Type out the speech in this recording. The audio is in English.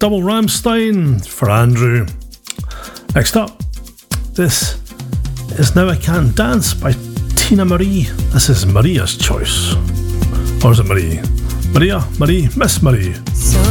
Double Rammstein for Andrew. Next up, this is Now I Can't Dance by Tina Marie. This is Maria's choice. Or is it Marie? Maria? Marie? Miss Marie.